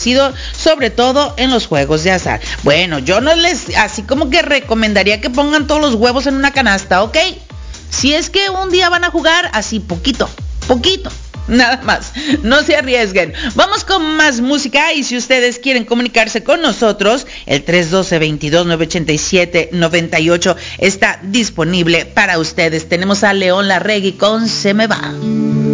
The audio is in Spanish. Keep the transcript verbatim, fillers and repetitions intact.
favorecido, sobre todo en los juegos de azar. Bueno, yo no les, así como que recomendaría que pongan todos los huevos en una canasta, ¿ok? Si es que un día van a jugar, así poquito, poquito. Nada más, no se arriesguen. Vamos con más música y si ustedes quieren comunicarse con nosotros, el tres uno dos, veintidós, novecientos ochenta y siete, noventa y ocho está disponible para ustedes. Tenemos a León Larregui con Se me va.